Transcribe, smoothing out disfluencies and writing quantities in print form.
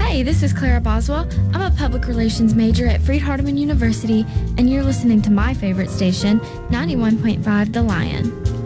Hi, this is Clara Boswell. I'm a public relations major at Freed-Hardeman University, and you're listening to my favorite station, 91.5 The Lion.